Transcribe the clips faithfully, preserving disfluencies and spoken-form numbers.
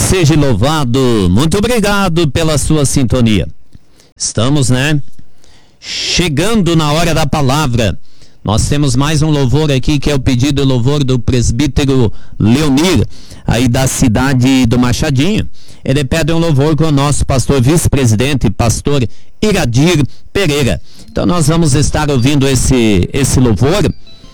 seja louvado. Muito obrigado pela sua sintonia. Estamos, né, chegando na hora da palavra. Nós temos mais um louvor aqui, que é o pedido de louvor do presbítero Leonir, aí da cidade do Machadinho. Ele pede um louvor com o nosso pastor vice-presidente, pastor Iradir Pereira. Então nós vamos estar ouvindo esse, esse louvor.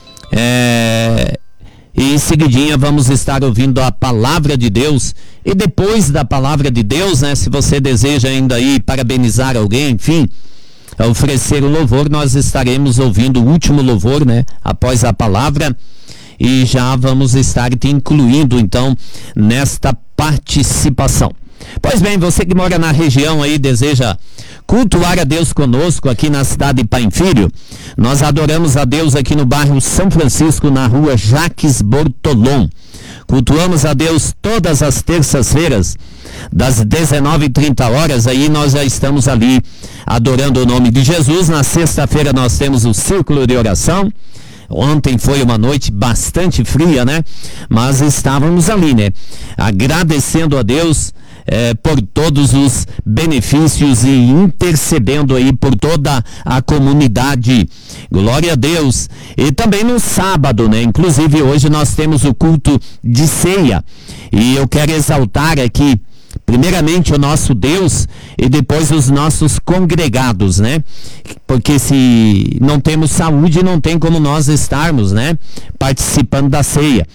É... E em seguidinha vamos estar ouvindo a palavra de Deus. E depois da palavra de Deus, né, se você deseja ainda aí parabenizar alguém, enfim, oferecer o louvor, nós estaremos ouvindo o último louvor, né, após a palavra, e já vamos estar te incluindo então nesta participação. Pois bem, você que mora na região aí, deseja cultuar a Deus conosco aqui na cidade de Pai Filho, nós adoramos a Deus aqui no bairro São Francisco, na rua Jaques Bortolom. Cultuamos a Deus todas as terças-feiras, das dezenove e trinta horas, aí nós já estamos ali adorando o nome de Jesus. Na sexta-feira nós temos o círculo de oração. Ontem foi uma noite bastante fria, né? Mas estávamos ali, né? Agradecendo a Deus É, por todos os benefícios e intercedendo aí por toda a comunidade. Glória a Deus. E também no sábado, né? Inclusive hoje nós temos o culto de ceia. E eu quero exaltar aqui primeiramente o nosso Deus e depois os nossos congregados, né? Porque se não temos saúde, não tem como nós estarmos, né, participando da ceia.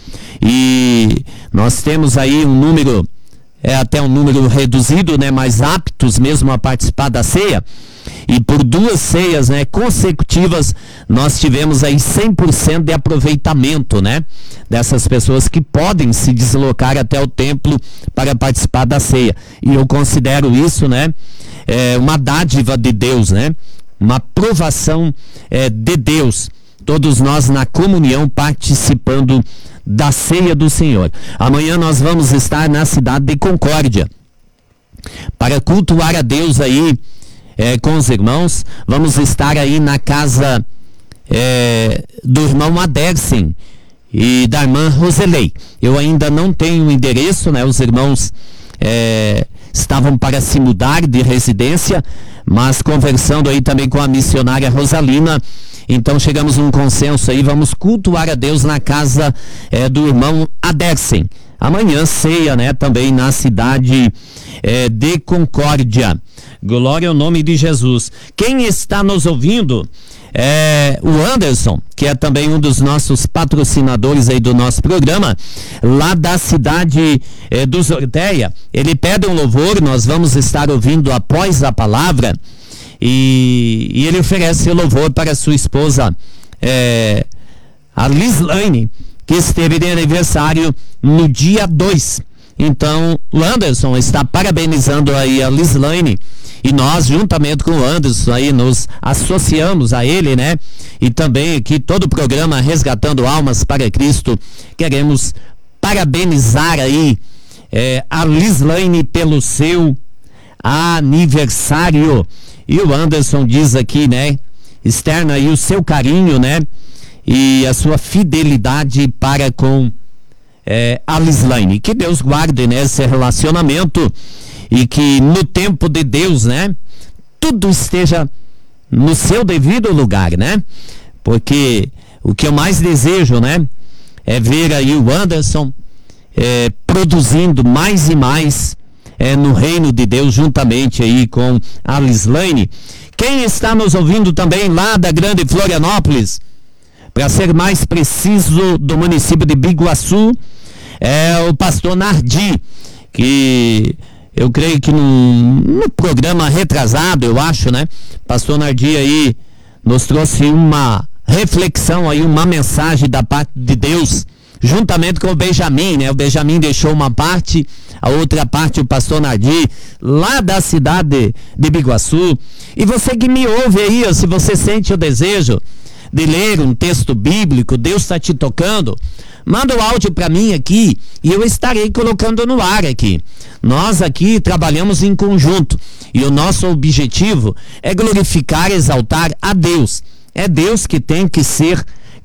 E nós temos aí um número, é até um número reduzido, né, mais aptos mesmo a participar da ceia. E por duas ceias, né, consecutivas, nós tivemos aí cem por cento de aproveitamento, né, dessas pessoas que podem se deslocar até o templo para participar da ceia. E eu considero isso, né, é, uma dádiva de Deus, né, uma aprovação é, de Deus. Todos nós na comunhão participando da ceia do Senhor. Amanhã nós vamos estar na cidade de Concórdia para cultuar a Deus aí é, com os irmãos. Vamos estar aí na casa é, do irmão Adersen e da irmã Roselei. Eu ainda não tenho o endereço, né? Os irmãos é, estavam para se mudar de residência, mas conversando aí também com a missionária Rosalina, então chegamos a um consenso aí, vamos cultuar a Deus na casa é, do irmão Adersen. Amanhã ceia, né, também na cidade é, de Concórdia. Glória ao nome de Jesus. Quem está nos ouvindo é o Anderson, que é também um dos nossos patrocinadores aí do nosso programa, lá da cidade é, do Zorteia. Ele pede um louvor, nós vamos estar ouvindo após a palavra. E, e ele oferece louvor para sua esposa, é, a Lislaine, que esteve de aniversário no dia dois. Então, o Anderson está parabenizando aí a Lislaine, e nós, juntamente com o Anderson, aí nos associamos a ele, né? E também aqui todo o programa Resgatando Almas para Cristo, queremos parabenizar aí é, a Lislaine pelo seu aniversário. E o Anderson diz aqui, né, externa aí o seu carinho, né, e a sua fidelidade para com é, a Lislaine. Que Deus guarde, né, esse relacionamento e que no tempo de Deus, né, tudo esteja no seu devido lugar, né, porque o que eu mais desejo, né, é ver aí o Anderson é, produzindo mais e mais É, no reino de Deus, juntamente aí com a Lislaine. Quem está nos ouvindo também lá da Grande Florianópolis, para ser mais preciso, do município de Biguaçu, é o pastor Nardi, que eu creio que no, no programa retrasado, eu acho, né, pastor Nardi aí nos trouxe uma reflexão aí, uma mensagem da parte de Deus, juntamente com o Benjamin, né? O Benjamin deixou uma parte, a outra parte o pastor Nardi, lá da cidade de Biguaçu. E você que me ouve aí, ó, se você sente o desejo de ler um texto bíblico, Deus está te tocando, manda o áudio para mim aqui e eu estarei colocando no ar aqui. Nós aqui trabalhamos em conjunto e o nosso objetivo é glorificar, exaltar a Deus. É Deus que tem que ser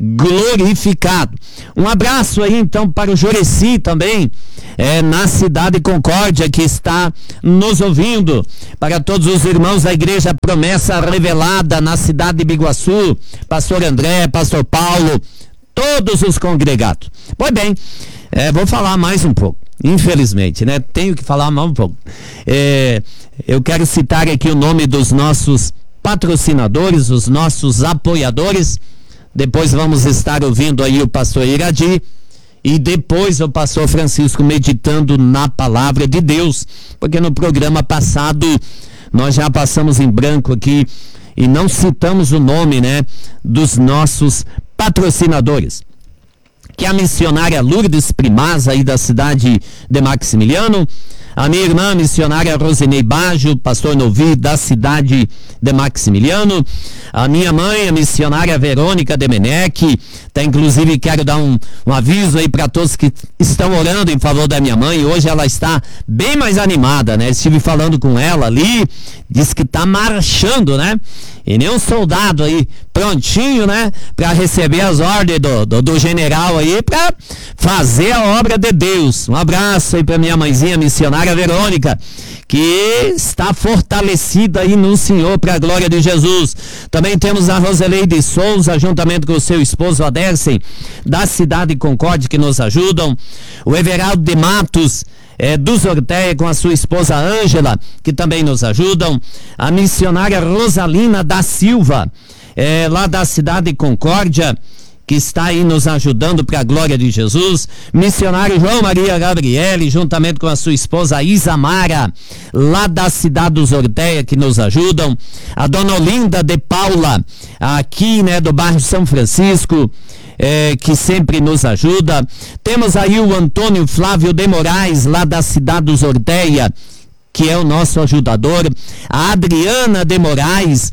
glorificado. Um abraço aí então para o Jureci também, é, na cidade Concórdia, que está nos ouvindo, para todos os irmãos da Igreja Promessa Revelada na cidade de Biguaçu, pastor André, pastor Paulo, todos os congregados. Pois bem, é, vou falar mais um pouco, infelizmente, né? Tenho que falar mais um pouco. É, eu quero citar aqui o nome dos nossos patrocinadores, os nossos apoiadores. Depois vamos estar ouvindo aí o pastor Iradi e depois o pastor Francisco meditando na palavra de Deus, porque no programa passado nós já passamos em branco aqui e não citamos o nome, né, dos nossos patrocinadores, que é a missionária Lourdes Primaz, aí da cidade de Maximiliano, a minha irmã missionária Rosinei Baggio, pastor Novi, da cidade de Maximiliano, a minha mãe, a missionária Verônica Demenech, tá, inclusive quero dar um, um aviso aí para todos que estão orando em favor da minha mãe. Hoje ela está bem mais animada, né? Estive falando com ela ali, disse que tá marchando, né? E nem um soldado aí, prontinho, né? Para receber as ordens do, do, do general aí, para fazer a obra de Deus. Um abraço aí para minha mãezinha missionária Verônica, que está fortalecida aí no Senhor, para a glória de Jesus. Também temos a Roseleide Souza, juntamente com o seu esposo Adersen, da cidade de Concórdia, que nos ajudam. O Everaldo de Matos, É, do Zorteia, com a sua esposa Ângela, que também nos ajudam. A missionária Rosalina da Silva, é, lá da cidade de Concórdia, que está aí nos ajudando para a glória de Jesus. Missionário João Maria Gabriele, juntamente com a sua esposa Isamara, lá da cidade do Zorteia, que nos ajudam. A dona Olinda de Paula, aqui, né, do bairro São Francisco, É, que sempre nos ajuda. Temos aí o Antônio Flávio de Moraes, lá da cidade do Zorteia, que é o nosso ajudador. A Adriana de Moraes,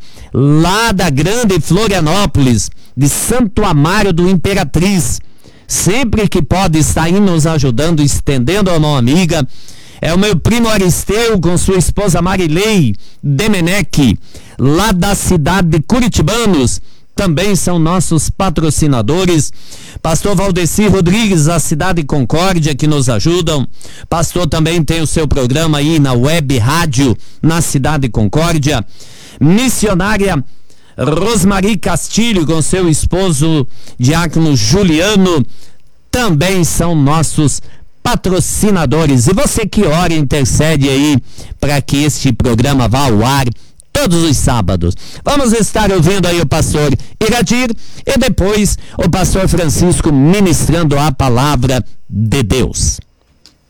lá da Grande Florianópolis, de Santo Amaro do Imperatriz, sempre que pode estar aí nos ajudando, estendendo a mão amiga. É o meu primo Aristeu, com sua esposa Marilei Demenech, lá da cidade de Curitibanos, também são nossos patrocinadores. Pastor Valdeci Rodrigues, da cidade de Concórdia, que nos ajudam. Pastor também tem o seu programa aí na web rádio na cidade de Concórdia. Missionária Rosmari Castilho, com seu esposo diácono Juliano, também são nossos patrocinadores. E você que ora e intercede aí para que este programa vá ao ar todos os sábados. Vamos estar ouvindo aí o pastor Iradir e depois o pastor Francisco ministrando a palavra de Deus.